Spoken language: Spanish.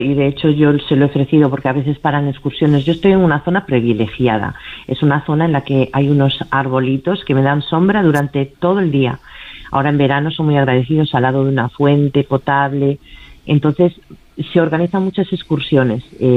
y de hecho yo se lo he ofrecido porque a veces paran excursiones. Yo estoy en una zona privilegiada, es una zona en la que hay unos arbolitos que me dan sombra durante todo el día. Ahora en verano son muy agradecidos al lado de una fuente potable, entonces se organizan muchas excursiones.